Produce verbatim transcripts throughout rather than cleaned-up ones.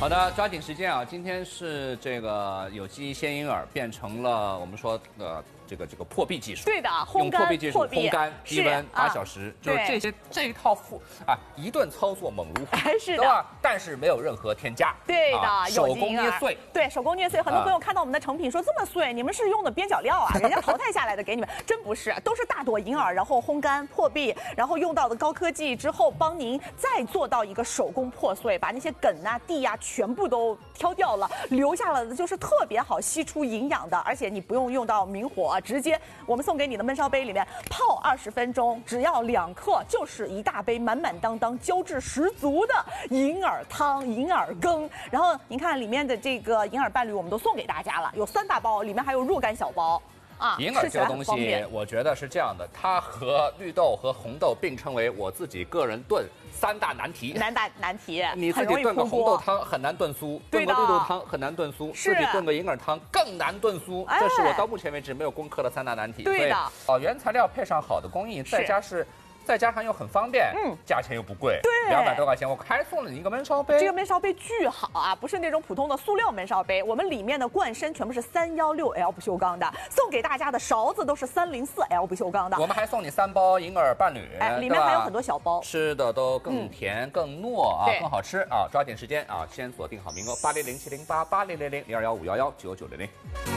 好的，抓紧时间啊！今天是这个有机鲜银耳变成了我们说的这个这个破壁技术。 对的，烘用破壁技术烘干，低温八小时，就是这些这一套复啊一顿操作猛如虎， 是的， 对吧？但是没有任何添加。 对的， 啊、手工捏碎。 对，手工捏碎。很多朋友看到我们的成品说这么碎，你们是用的边角料啊？人家淘汰下来的给你们，真不是，都是大朵银耳，然后烘干破壁，然后用到的高科技之后，帮您再做到一个手工破碎，把那些梗啊、蒂啊全部都挑掉了，留下了的就是特别好吸出营养的，而且你不用用到明火啊，直接我们送给你的焖烧杯里面泡二十分钟，只要两克，就是一大杯满满当当、胶质十足的银耳汤、银耳羹。然后您看里面的这个银耳伴侣，我们都送给大家了，有三大包，里面还有若干小包。啊， 银耳这个东西，我觉得是这样的，它和绿豆和红豆并称为我自己个人炖三大难题。 难大难题， 你自己炖个红豆汤很难炖酥，炖个绿豆汤很难炖酥，自己炖个银耳汤更难炖酥。这是我到目前为止没有攻克的三大难题。 对的， 哦，原材料配上好的工艺，再加是。再加上又很方便，嗯，价钱又不贵， 对， 两百多块钱，我还送了你一个焖烧杯。 这个焖烧杯巨好啊，不是那种普通的塑料焖烧杯，我们里面的罐身全部是三一六 L 不锈钢的，送给大家的勺子都是三零四 L 不锈钢的。 我们还送你三包银耳伴侣， 哎，里面还有很多小包， 吃的都更甜、嗯、更糯啊，更好吃啊！抓紧时间啊，先锁定好名额，八零零七零八八零零零零二幺五幺幺九九零零。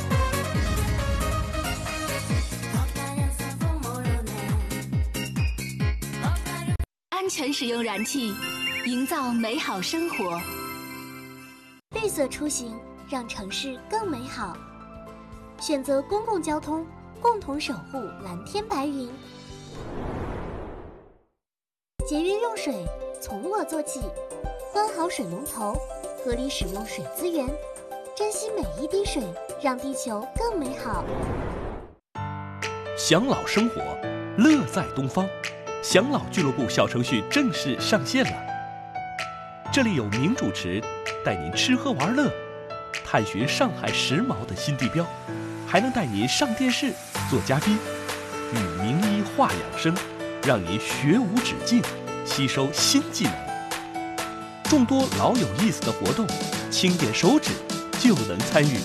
安全使用燃气，营造美好生活。 绿色出行，让城市更美好。选择公共交通，共同守护蓝天白云。节约用水，从我做起。关好水龙头，合理使用水资源，珍惜每一滴水，让地球更美好。 享老生活，乐在东方。享老俱乐部小程序正式上线了，这里有名主持带您吃喝玩乐，探寻上海时髦的新地标，还能带您上电视做嘉宾，与名医话养生，让您学无止境，吸收新技能。众多老有意思的活动，轻点手指就能参与，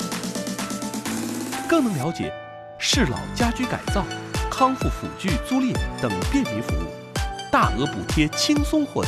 更能了解适老家居改造、康复辅具租赁等便民服务，大额补贴轻松获得。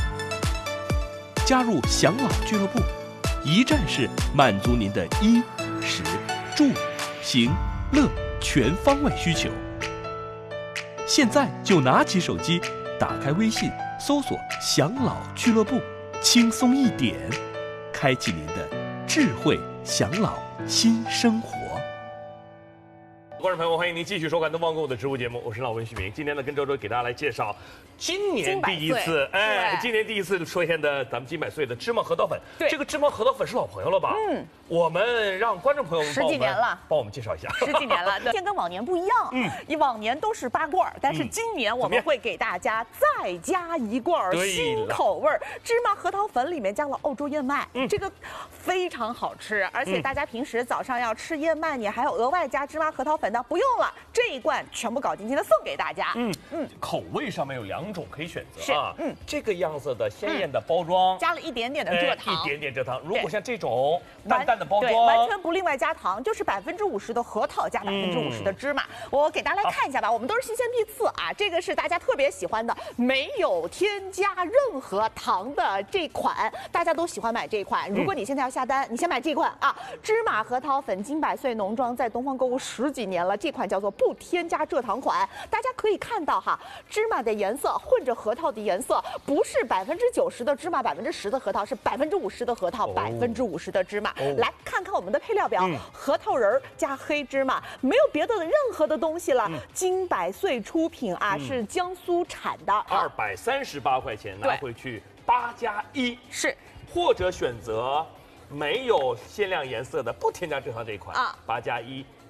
加入享老俱乐部，一站式满足您的衣食住行乐全方位需求。现在就拿起手机，打开微信，搜索享老俱乐部，轻松一点，开启您的智慧享老新生活。 观众朋友们，欢迎您继续收看东方购物的直播节目，我是老温旭明。今天呢，跟周周给大家来介绍今年第一次，哎，今年第一次出现的咱们金百岁的芝麻核桃粉。对，这个芝麻核桃粉是老朋友了吧？嗯，我们让观众朋友们十几年了， 帮我们介绍一下。 十几年了，今天跟往年不一样，嗯，你往年都是八罐，但是今年我们会给大家再加一罐新口味芝麻核桃粉，里面加了澳洲燕麦，嗯，这个非常好吃，而且大家平时早上要吃燕麦，你还要额外加芝麻核桃粉。那不用了，这一罐全部搞进去的送给大家。嗯嗯，口味上面有两种可以选择啊。嗯，这个样子的鲜艳的包装， 加了一点点的蔗糖， 一点点蔗糖。如果像这种淡淡的包装， 对，完全不另外加糖，就是百分之五十的核桃加百分之五十的芝麻。我给大家来看一下吧，我们都是新鲜批次啊。这个是大家特别喜欢的，没有添加任何糖的这款，大家都喜欢买这款。如果你现在要下单，你先买这款啊，芝麻核桃粉金百岁浓妆，在东方购物十几年了，这款叫做不添加蔗糖款。大家可以看到哈，芝麻的颜色混着核桃的颜色，不是百分之九十的芝麻，百分之十的核桃，是百分之五十的核桃，百分之五十的芝麻。哦、来看看我们的配料表，嗯、核桃仁加黑芝麻，没有别的任何的东西了。嗯、金百岁出品啊，嗯、是江苏产的， 二百三十八块钱拿回去八加一是， 或者选择没有鲜亮颜色的不添加蔗糖这一款啊，八加一。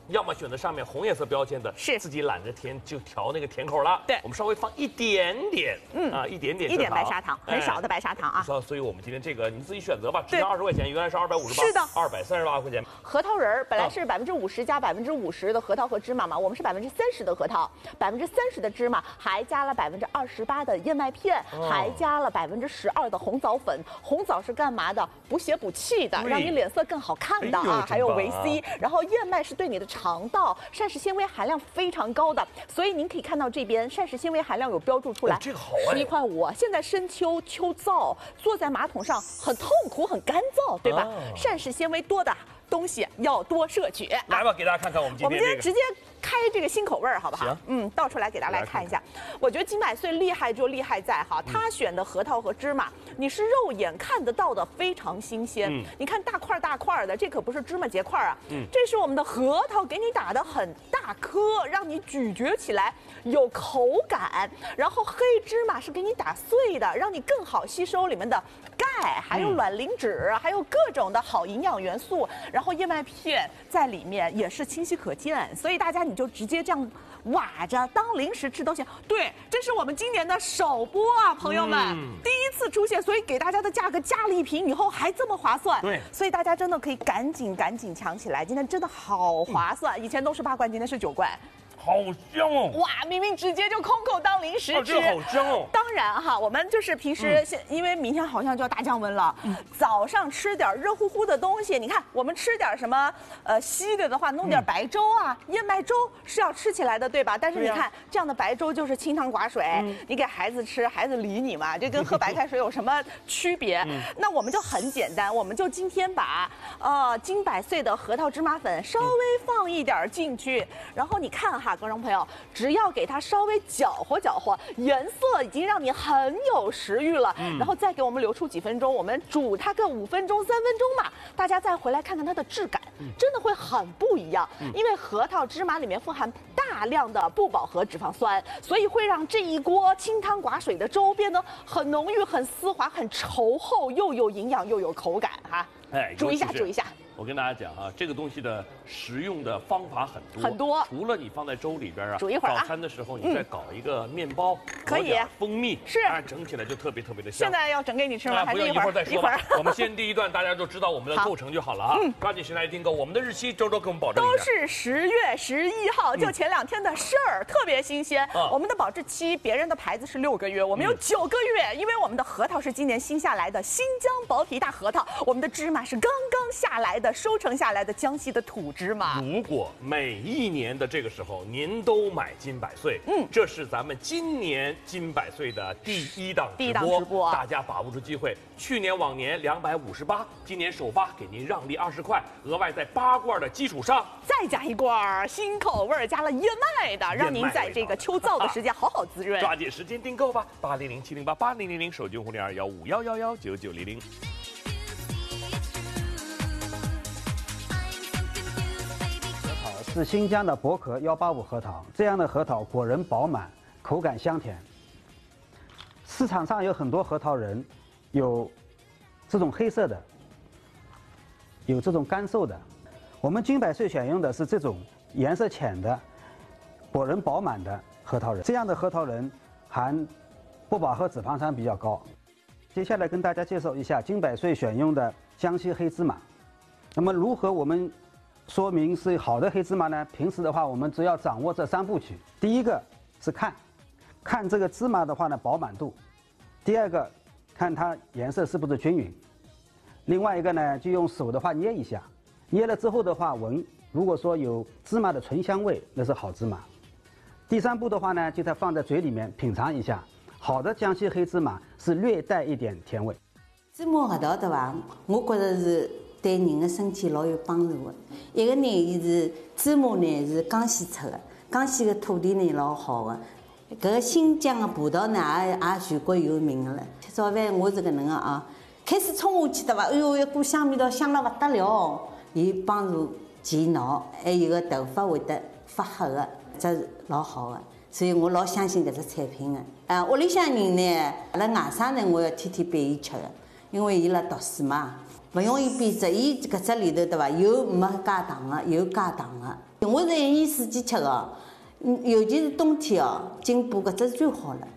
要么选择上面红颜色标签的， 是自己懒得填就调那个甜口了。 对， 我们稍微放一点点，嗯啊，一点点， 一点白砂糖，很少的白砂糖啊。 所以，我们今天这个你自己选择吧，只要二十块钱，原来是二百五十八， 是的， 二百三十八块钱。 核桃仁儿本来是百分之五十加百分之五十的核桃和芝麻嘛，我们是百分之三十的核桃，百分之三十的芝麻，还加了百分之二十八的燕麦片，还加了百分之十二的红枣粉。红枣是干嘛的？补血补气的，让你脸色更好看的啊。还有维 C， 然后燕麦是对你的肠道膳食纤维含量非常高的，所以您可以看到这边膳食纤维含量有标注出来， 这个好哎， 十一块五。现在深秋秋燥，坐在马桶上很痛苦很干燥，对吧？膳食纤维多的东西要多摄取。 来吧，给大家看看我们今天、这个、 我们今天直接开这个新口味儿，好不好？ 行， 嗯，倒出来给大家来看一下。我觉得金百岁厉害就厉害在哈，他选的核桃和芝麻，你是肉眼看得到的，非常新鲜。嗯、你看大块大块的，这可不是芝麻结块啊，嗯，这是我们的核桃，给你打的很大颗，让你咀嚼起来有口感。然后黑芝麻是给你打碎的，让你更好吸收里面的钙，还有卵磷脂，嗯、还有各种的好营养元素。然后燕麦片在里面也是清晰可见，所以大家你就直接这样挖着当零食吃都行。对，这是我们今年的首播啊，朋友们，嗯、第一次出现，所以给大家的价格加了一瓶以后还这么划算。 对， 所以大家真的可以赶紧赶紧抢起来，今天真的好划算，嗯、以前都是八罐，今天是九罐。 好香哦！ 哇，明明直接就空口当零食吃， 哦、这个好香哦！ 当然哈，我们就是平时现、嗯，因为明天好像就要大降温了，嗯、早上吃点热乎乎的东西。你看，我们吃点什么，呃，稀的的话，弄点白粥啊，嗯、燕麦粥是要吃起来的，对吧？但是你看，啊、这样的白粥就是清汤寡水，嗯、你给孩子吃，孩子理你嘛，这跟喝白开水有什么区别？嗯、那我们就很简单，我们就今天把呃金百岁的核桃芝麻粉稍微放一点进去，嗯、然后你看哈。观众朋友，只要给它稍微搅和搅和，颜色已经让你很有食欲了。嗯、然后再给我们留出几分钟，我们煮它个五分钟、三分钟嘛，大家再回来看看它的质感，嗯、真的会很不一样。嗯、因为核桃芝麻里面富含大量的不饱和脂肪酸，所以会让这一锅清汤寡水的粥变得很浓郁、很丝滑、很稠厚，又有营养又有口感哈。哎，煮一下，煮一下。 我跟大家讲啊，这个东西的食用的方法很多很多， 除了你放在粥里边啊， 煮一会儿啊， 早餐的时候你再搞一个面包， 可以， 蜂蜜是， 啊，整起来就特别特别的香。 现在要整给你吃吗？还是一会儿再说吧。我们先第一段，大家就知道我们的构成就好了啊。嗯，抓紧时间来订购，我们的日期周周给我们保证一下。 都是十月十一号，就前两天的事儿，特别新鲜。我们的保质期，别人的牌子是六个月，我们有九个月，因为我们的核桃是今年新下来的新疆薄皮大核桃，我们的芝麻是刚刚下来的，收成下来的。江西的土芝麻， 如果每一年的这个时候您都买金百岁，嗯，这是咱们今年金百岁的第一档直播，直播大家把握住机会。去年往年两百五十八，今年首发给您让利二十块，额外在八罐的基础上再加一罐新口味加了燕麦的，让您在这个秋燥的时间好好滋润。 抓紧时间订购吧，八零零七零八八零零零，手机用户零二幺五幺幺幺九九零零。 是新疆的薄壳幺八五核桃，这样的核桃果仁饱满，口感香甜。市场上有很多核桃仁，有这种黑色的，有这种干瘦的。我们金百岁选用的是这种颜色浅的、果仁饱满的核桃仁。这样的核桃仁含不饱和脂肪酸比较高。接下来跟大家介绍一下金百岁选用的江西黑芝麻。那么如何我们说明是好的黑芝麻呢？平时的话，我们只要掌握这三部曲。第一个是看，看这个芝麻的话呢饱满度；第二个，看它颜色是不是均匀；另外一个呢，就用手的话捏一下，捏了之后的话闻，如果说有芝麻的醇香味，那是好芝麻。第三步的话呢，就它放在嘴里面品尝一下，好的江西黑芝麻是略带一点甜味。 芝麻核桃对伐？我觉着是对人的身体老有帮助的。一个呢，伊是芝麻呢是江西出的，江西的土地呢老好的。搿个新疆的葡萄呢也也全国有名的了。吃早饭我是搿能个啊，开始冲下去对伐？哎哟，一股香味道香了不得了，伊帮助健脑，还有个头发会得发黑的，这是老好的。所以我老相信搿只产品的。啊，屋里向人呢，辣外甥呢，我要天天拨伊吃的，因为伊辣读书嘛。勿容易变质，伊搿只里头对伐？有没加糖的，有加糖的， 我是一年四季吃的，嗯，尤其是冬天哦，进补搿只是最好了。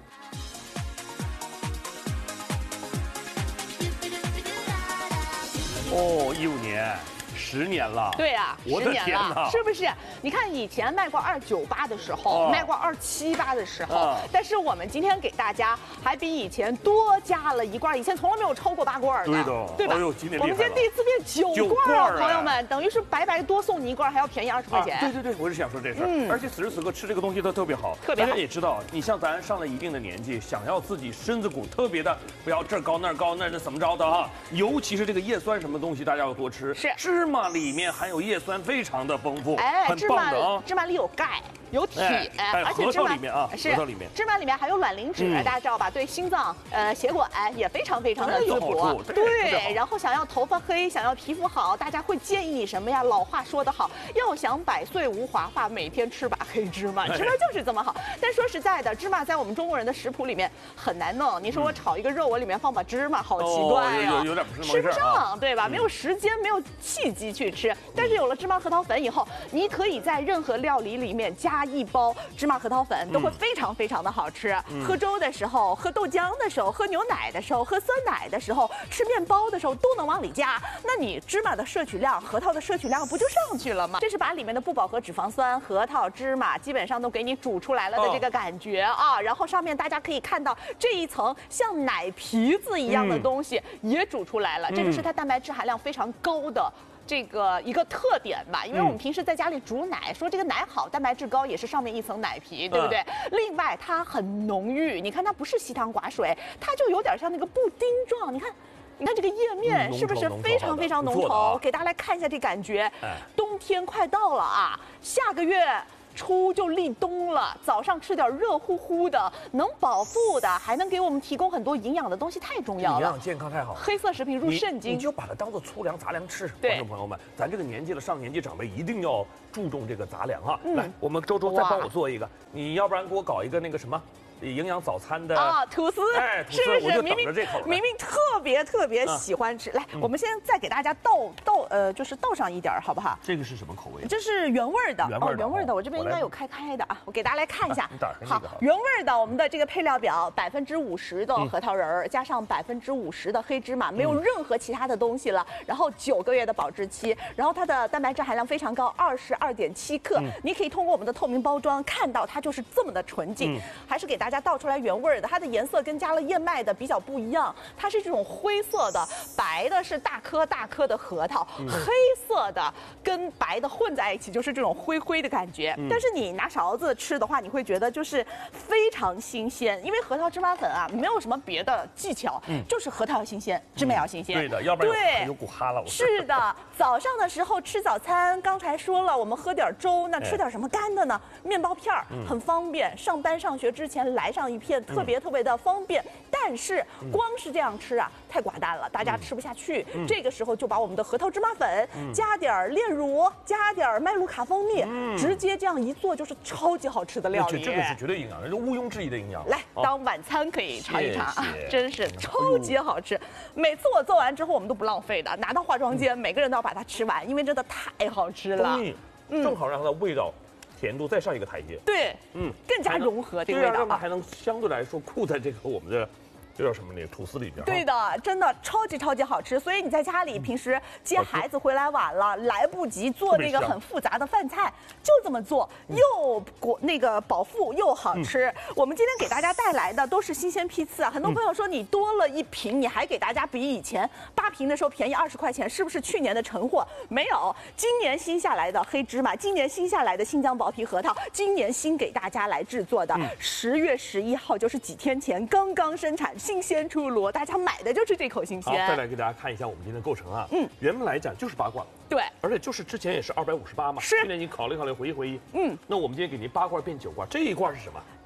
哦，一五年。十年了， 对呀、啊，十年了，是不是？你看以前卖过二九八的时候，哦、卖过二七八的时候，哦、但是我们今天给大家还比以前多加了一罐，以前从来没有超过八罐的， 对的， 对吧？ 哎呦，今天我们今天第一次变九罐了，朋友们，等于是白白多送你一罐，还要便宜二十块钱、 啊。对对对，我是想说这事儿，嗯、而且此时此刻吃这个东西都特别好， 特别好。 大家也知道，你像咱上了一定的年纪，想要自己身子骨特别的，不要这儿高那儿高那那怎么着的哈，尤其是这个叶酸什么东西，大家要多吃。 是芝麻里面含有叶酸非常的丰富， 哎， 很棒的啊！ 芝麻里有钙，有铁， 哎， 而且核桃里面啊， 是核桃里面， 芝麻里面还有卵磷脂，大家知道吧？对心脏、呃血管也非常非常的滋补。对，然后想要头发黑，想要皮肤好，大家会建议你什么呀？老话说得好，要想百岁无华发，每天吃把黑芝麻，芝麻就是这么好。但说实在的，芝麻在我们中国人的食谱里面很难弄。你说我炒一个肉，我里面放把芝麻，好奇怪呀， 有有点不是吃不上，对吧？没有时间，没有契机去吃。但是有了芝麻核桃粉以后，你可以在任何料理里面加一包芝麻核桃粉，都会非常非常的好吃。嗯、喝粥的时候，喝豆浆的时候，喝牛奶的时候，喝酸奶的时候，吃面包的时候都能往里加。那你芝麻的摄取量、核桃的摄取量不就上去了吗？这是把里面的不饱和脂肪酸、核桃、芝麻基本上都给你煮出来了的这个感觉、哦、啊。然后上面大家可以看到这一层像奶皮子一样的东西也煮出来了，嗯、这就是它蛋白质含量非常高的。这个一个特点吧，因为我们平时在家里煮奶，说这个奶好，蛋白质高，也是上面一层奶皮，对不对？嗯、另外它很浓郁，你看它不是稀汤寡水，它就有点像那个布丁状，你看。你看这个页面是不是非常非常浓稠？嗯啊、给大家来看一下这感觉。哎、冬天快到了啊，下个月初就立冬了，早上吃点热乎乎的，能饱腹的，还能给我们提供很多营养的东西，太重要了。 营养健康太好， 黑色食品入肾经， 你就把它当做粗粮杂粮吃。观众朋友们，咱这个年纪了，上年纪长辈一定要注重这个杂粮啊。嗯、来，我们周周再帮我做一个，你要不然给我搞一个那个什么？营养早餐的啊，吐司， 哎，吐司是不是？ 明明明明特别特别喜欢吃。来，我们先再给大家倒倒，呃，就是倒上一点，好不好？ 这个是什么口味？ 这是原味的， 原味的， 原味的。我这边应该有开开的啊，我给大家来看一下。 你打开好，原味的，我们的这个配料表，百分之五十的核桃仁儿，加上百分之五十的黑芝麻，没有任何其他的东西了。然后九个月的保质期，然后它的蛋白质含量非常高，二十二点七克。你可以通过我们的透明包装看到它就是这么的纯净。还是给大家倒出来原味。它的颜色跟加了燕麦的比较不一样，它是这种灰色的，白的是大颗大颗的核桃，嗯、黑色的跟白的混在一起就是这种灰灰的感觉。嗯、但是你拿勺子吃的话，你会觉得就是非常新鲜，因为核桃芝麻粉啊没有什么别的技巧，嗯、就是核桃要新鲜，芝麻要新鲜。 对的，要不然有股哈喇。 是的，早上的时候吃早餐，刚才说了，我们喝点粥，那吃点什么干的呢？哎、面包片儿很方便，上班上学之前来上一片。特别特别的方便，但是光是这样吃啊，太寡淡了，大家吃不下去。嗯、这个时候就把我们的核桃芝麻粉、嗯、加点炼乳，加点麦卢卡蜂蜜，嗯、直接这样一做就是超级好吃的料理。 这个是绝对营养，这毋庸置疑的营养。 来， 哦、 当晚餐可以尝一尝啊，真是超级好吃。每次我做完之后，我们都不浪费的，拿到化妆间，嗯、每个人都要把它吃完，因为真的太好吃了。 嗯，正好让它的味道。甜度再上一个台阶， 对，嗯，更加融合这个味道， 让它还能相对来说酷在这个我们的这叫什么呢？吐司里边。 对的，真的超级超级好吃。所以你在家里平时接孩子回来晚了，来不及做那个很复杂的饭菜，就这么做，又果那个饱腹又好吃。嗯、我们今天给大家带来的都是新鲜批次啊，很多朋友说你多了一瓶，你还给大家比以前八瓶的时候便宜二十块钱，是不是去年的陈货？没有，今年新下来的黑芝麻，今年新下来的新疆薄皮核桃，今年新给大家来制作的，十、嗯、月十一号就是几天前刚刚生产。新鲜出炉，大家买的就是这口新鲜。 好，再来给大家看一下我们今天的构成啊。嗯，原本来讲就是八罐， 对， 而且就是之前也是二百五十八嘛。 是。 今天你考虑考虑，回忆回忆。嗯，那我们今天给您八罐变九罐，这一罐是什么？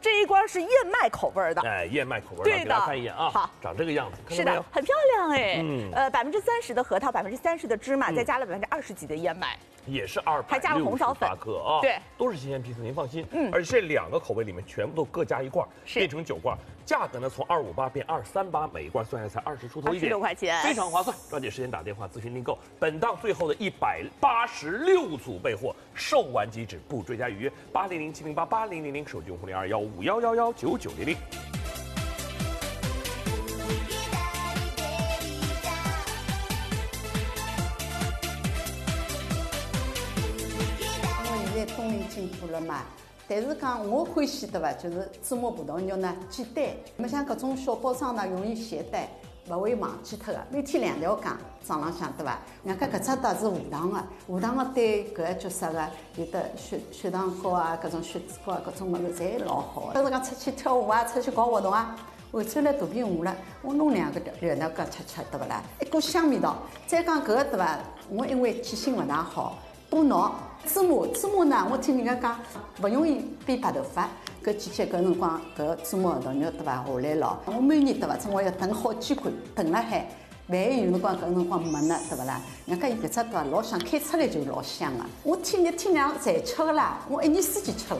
这一罐是燕麦口味的。 哎，燕麦口味的， 对的， 给大家看一眼啊。 好， 长这个样子， 是的，很漂亮哎。 嗯， 呃，百分之三十的核桃，百分之三十的芝麻，再加了百分之二十几的燕麦。 也是二百六十八克啊， 对， 都是新鲜批次，您放心。 嗯， 而且这两个口味里面全部都各加一罐，变成九罐，价格呢从二五八变二三八，每一罐算下来才二十出头一点， 二十六块钱， 非常划算。抓紧时间打电话咨询订购。本档最后的一百八十六组备货，售完即止，不追加预约。八零零七零八八零零零，手机用户零二幺五幺幺幺九九零零。 冬令进步了嘛，但是讲我欢喜对伐？就是芝麻葡萄肉呢简单，没像搿种小包装呢容易携带，勿会忘记脱个。每天两条羹装浪向对伐？人家搿只搭是无糖个，无糖个对搿叫啥个？有的血血糖高啊，搿种血脂高啊，搿种物事侪老好。但是讲出去跳舞啊，出去搞活动啊，会穿来肚皮饿了，我弄两个热那个吃吃对勿啦？一股香味道。再讲搿个对伐？我因为记性勿大好，补脑。芝麻，芝麻呢？我听人家讲勿容易变白头发。搿季节搿辰光，搿芝麻核桃肉对伐？下来咯，我每年对伐？总归要炖好几罐，炖辣海。万一有辰光搿辰光没呢，对勿啦？人家伊搿只对伐？老香，开出来就老香个。我天日天两侪吃个啦，我一年四季吃个。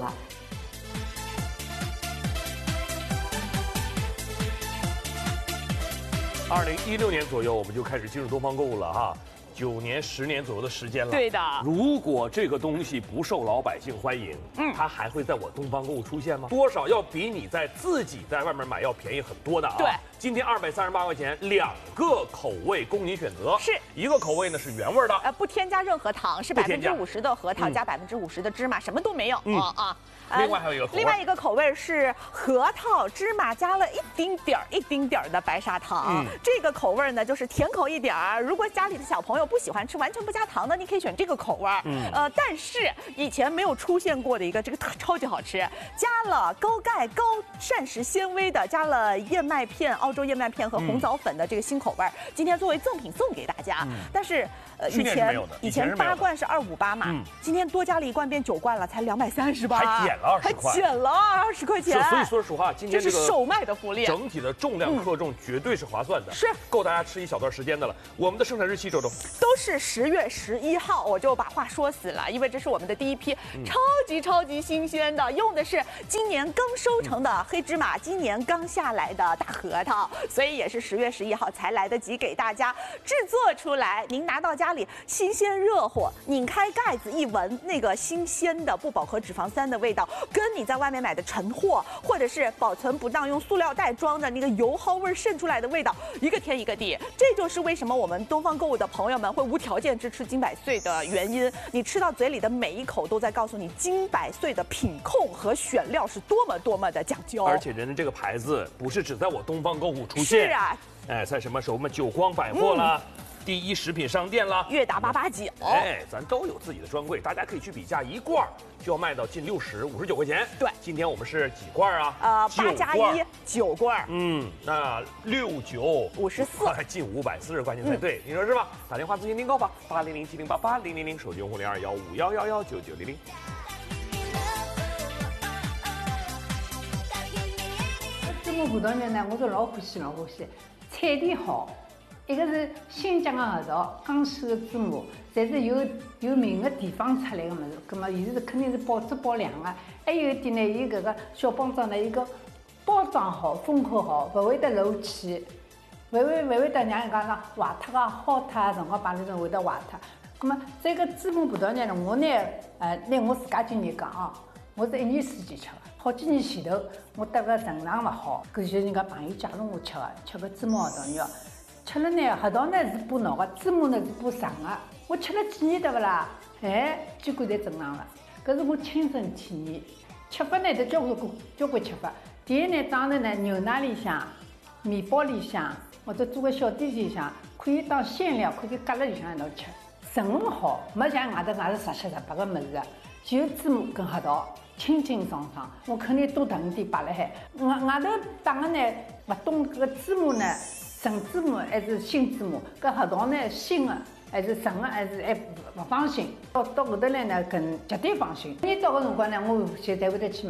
二零一六年左右，我们就开始进入东方购物了哈。九年、十年左右的时间了。 对的。如果这个东西不受老百姓欢迎，嗯，它还会在我东方购物出现吗？多少要比你在自己在外面买要便宜很多的啊！ 对， 今天二百三十八块钱，两个口味供你选择。 是一个口味呢是原味的， 呃，不添加任何糖，是百分之五十的核桃加百分之五十的芝麻，什么都没有啊啊。 另外还有一个口味， 另外一个口味是核桃、芝麻加了一丁点儿、一丁点儿的白砂糖。嗯、这个口味呢，就是甜口一点儿。如果家里的小朋友不喜欢吃完全不加糖的，你可以选这个口味。嗯，呃，但是以前没有出现过的一个，这个超级好吃，加了高钙、高膳食纤维的，加了燕麦片、澳洲燕麦片和红枣粉的这个新口味，嗯、今天作为赠品送给大家。嗯、但是呃，以前以前八罐是二五八嘛，嗯、今天多加了一罐变九罐了，才两百三十八。 还减了二十块， 还减了二十块钱。 所以说实话，今天这是首卖的福利， 整体的重量克重绝对是划算的， 是够大家吃一小段时间的了。我们的生产日期，周周都是十月十一号，我就把话说死了，因为这是我们的第一批超级超级新鲜的，用的是今年刚收成的黑芝麻，今年刚下来的大核桃，所以也是十月十一号才来得及给大家制作出来。您拿到家里新鲜热乎，拧开盖子一闻，那个新鲜的不饱和脂肪酸的味道，跟你在外面买的陈货或者是保存不当用塑料袋装的那个油耗味渗出来的味道，一个天一个地。这就是为什么我们东方购物的朋友们会无条件支持金百岁的原因。你吃到嘴里的每一口都在告诉你金百岁的品控和选料是多么多么的讲究。 而且人家这个牌子不是只在我东方购物出现， 是啊， 哎，在什么什么久光百货啦。嗯第一食品商店啦， 悦达八八九， 哎，咱都有自己的专柜，大家可以去比价，一罐就要卖到近六十五十九块钱。 对， 今天我们是几罐啊？ 呃，八加一九罐。 嗯，那六九五十四， 近五百四十块钱才对，你说是吧？打电话咨询订购吧，八零零七零八八零零零，手机用户零二幺五幺幺幺九九零零。 芝麻葡萄肉呢，我是老欢喜老欢喜，产地好。一个是新疆的核桃，江西的芝麻，侪是有有名的地方出来的物事，葛么伊是肯定是保质保量的。还有一点呢，伊搿个小包装呢，伊个包装好，封口好，勿会得漏气，勿会勿会得让人讲讲坏脱啊、好脱啊，辰光摆辣头会得坏脱。葛么这个芝麻葡萄肉呢，我呢，呃，拿我自家经验讲哦，我是一年四季吃的。好几年前头，我得个肾脏勿好，搿就是人家朋友介绍我吃的，吃个芝麻核桃肉。吃了呢，核桃呢是补脑的，芝麻呢是补肾的。我吃了几年对不啦？哎，结果侪正常了。搿是我亲身体验。吃法呢，得交关交关吃法。第一呢，当然呢，牛奶里向、面包里向，或者做个小点心向，可以当馅料，可以夹辣里向一道吃。成分好，没像外头外头十七十八个物事的，就芝麻跟核桃，清清爽爽。我肯定多炖一点摆辣海。外外头打个呢，勿懂搿个芝麻呢。纯芝麻还是新芝麻？搿核桃呢，新的还是纯的还是还勿放心？到到后头来呢，更绝对放心。你到个辰光呢，我现在会得去买，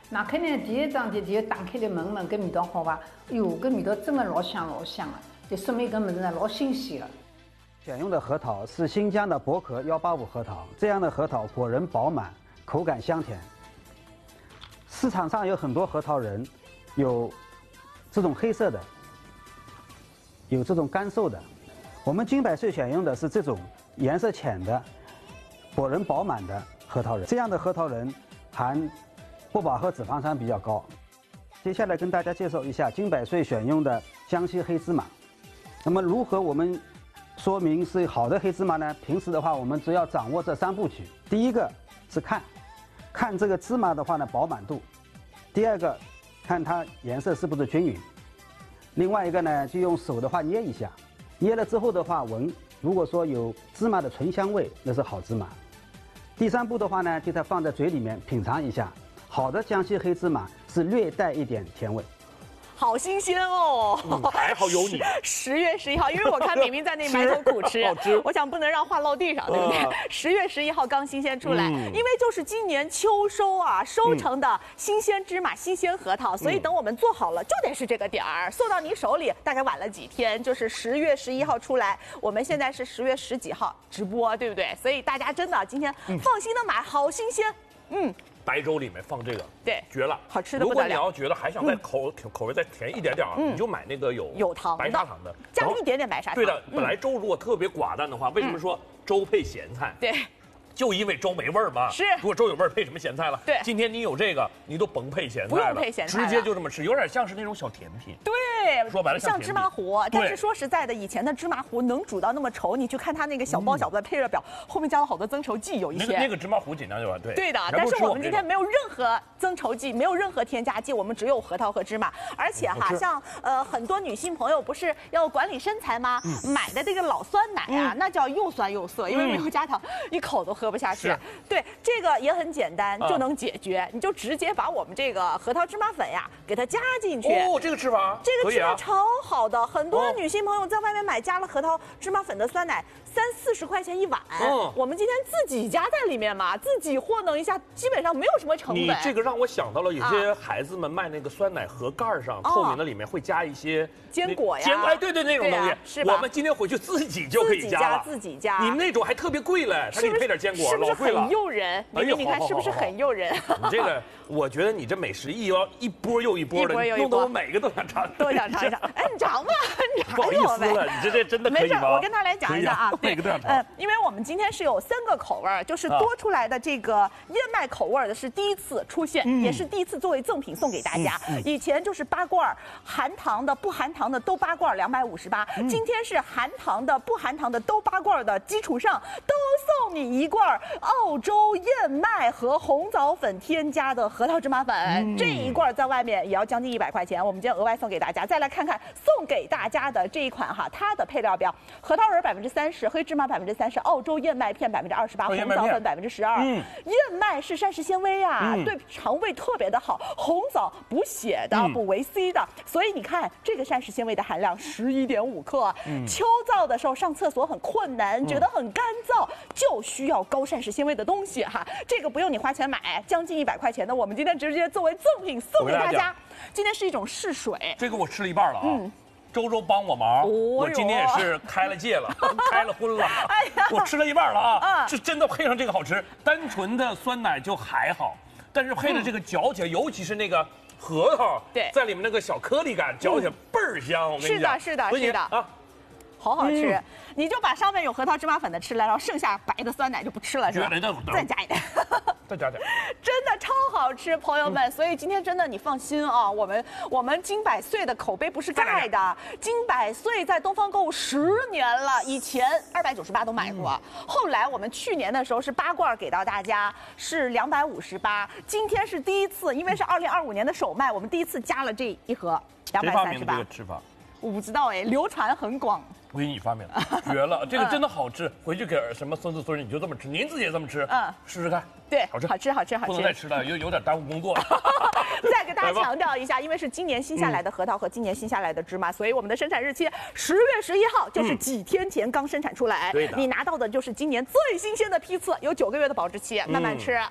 打开呢，第一桩的就打开来闻闻，搿味道好伐？哟，搿味道真的老香老香的，就说明搿物事呢老新鲜的。 选用的核桃是新疆的薄壳幺八五核桃，这样的核桃果仁饱满，口感香甜。市场上有很多核桃仁，有这种黑色的，有这种干瘦的。我们金百岁选用的是这种颜色浅的、果仁饱满的核桃仁。这样的核桃仁含不饱和脂肪酸比较高。接下来跟大家介绍一下金百岁选用的江西黑芝麻。那么如何我们说明是好的黑芝麻呢？平时的话，我们只要掌握这三部曲。第一个是看，看这个芝麻的话呢饱满度；第二个，看它颜色是不是均匀；另外一个呢，就用手的话捏一下，捏了之后的话闻，如果说有芝麻的醇香味，那是好芝麻。第三步的话呢，就它放在嘴里面品尝一下。好的江西黑芝麻是略带一点甜味。 好新鲜哦！ 嗯、还好有你。 十月十一号，因为我看明明在那埋头苦吃，吃我想不能让话落地上，对不对？十、呃、月十一号刚新鲜出来、嗯，因为就是今年秋收啊，收成的新鲜芝麻、嗯、新鲜核桃，所以等我们做好了，就得是这个点儿，送到你手里。大概晚了几天，就是十月十一号出来。我们现在是十月十几号直播，对不对？所以大家真的今天放心的买，好新鲜。嗯。 白粥里面放这个， 对， 绝了， 好吃的不得了。 如果你要觉得还想再口、嗯、口味再甜一点点啊、嗯，你就买那个有有糖白砂糖的， 加一点点白砂糖。 对的，本来粥如果特别寡淡的话，为什么说粥配咸菜？ 对。 就因为粥没味儿嘛， 是。 如果粥有味儿，配什么咸菜了？ 对。 今天你有这个，你都甭配咸菜了， 不用配咸菜， 直接就这么吃，有点像是那种小甜品。 对， 说白了像芝麻糊。但是说实在的，以前的芝麻糊能煮到那么稠，你去看它那个小包小包的配料表，嗯、后面加了好多增稠剂，有一些。 那个那个芝麻糊尽量就完，对。 对的，但是我们今天没有任何增稠剂，没有任何添加剂，我们只有核桃和芝麻。而且哈，像呃很多女性朋友不是要管理身材吗？嗯、买的这个老酸奶啊，嗯、那叫又酸又涩，因为没有加糖，嗯、一口都喝不下去。对，这个也很简单，就能解决。啊、你就直接把我们这个核桃芝麻粉呀，给它加进去。 哦，这个吃法， 这个吃法超好的。很多女性朋友在外面买加了核桃芝麻粉的酸奶，三四十块钱一碗。嗯，我们今天自己加在里面嘛，自己和弄一下，基本上没有什么成本。 你这个让我想到了，有些孩子们卖那个酸奶盒盖上、啊、透明的，里面会加一些坚果呀， 坚果，哎，对对，那种东西， 啊、是吧？ 我们今天回去自己就可以加了， 自己加。 你们那种还特别贵嘞，它给你配点坚果， 是不是老贵了。 很诱人？ 哎呦， 你看是不是很诱人？ 你这个，我觉得你这美食一要一波又一波的，弄得我每个都想尝， 都想尝一尝。哎，你尝吧，你尝。 不好意思了，你这这真的可以吗？ 没事，我跟大家来讲一下啊， 每个都想尝。 呃，因为我们今天是有三个口味，就是多出来的这个燕麦口味的是第一次出现，也是第一次作为赠品送给大家。以前就是八罐含糖的、不含糖的都八罐两百五十八，今天是含糖的、不含糖的都八罐的基础上，都送你一罐澳洲燕麦和红枣粉添加的核桃芝麻粉。嗯、这一罐在外面也要将近一百块钱，我们今天额外送给大家。再来看看送给大家的这一款哈，它的配料表：核桃仁百分之三十，黑芝麻百分之三十，澳洲燕麦片百分之二十八，红枣粉百分之十二。燕麦是膳食纤维啊，嗯、对肠胃特别的好。红枣补血的，补维 C 的，嗯、所以你看这个膳食纤维的含量十一点五克。嗯、秋燥的时候上厕所很困难，嗯、觉得很干燥，就需要高膳食纤维的东西哈。这个不用你花钱买，将近一百块钱的，我们今天直接作为赠品送给大家。今天是一种试水， 这个我吃了一半了啊。嗯，周周帮我忙，哦、我今天也是开了戒了，开了荤了。哎呀，我吃了一半了啊！是真的配上这个好吃，单纯的酸奶就还好，但是配了这个嚼起来，嗯、尤其是那个核桃， 对， 在里面那个小颗粒感，嚼起来倍儿香。我跟你讲， 是的，是的，是的啊。好好吃，嗯、你就把上面有核桃芝麻粉的吃了，然后剩下白的酸奶就不吃了，是吧？再加一点， 再加点， 真的超好吃，朋友们。嗯、所以今天真的你放心啊，我们我们金百岁的口碑不是盖的，金百岁在东方购物十年了，以前二百九十八都买过，嗯、后来我们去年的时候是八罐给到大家是两百五十八，今天是第一次，因为是二零二五年的首卖，我们第一次加了这一盒两百三十八。 这个吃法？ 我不知道哎，流传很广。 我给你发明了，绝了！这个真的好吃，回去给什么孙子孙女你就这么吃，您自己也这么吃，嗯，试试看。 对， 好吃， 好吃，好吃，好吃。 不能再吃了，有有点耽误工作。 再给大家强调一下，因为是今年新下来的核桃和今年新下来的芝麻，所以我们的生产日期十月十一号，就是几天前刚生产出来。对的，你拿到的就是今年最新鲜的批次，有九个月的保质期，慢慢吃。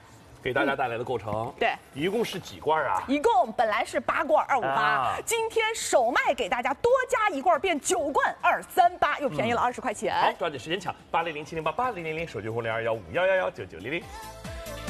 给大家带来的构成。 对， 一共是几罐啊？ 一共本来是八罐二五八，今天首卖给大家多加一罐变九罐二三八，又便宜了二十块钱。 好，抓紧时间抢八零零七零八八零零零，手机号零二幺五幺幺幺九九零零。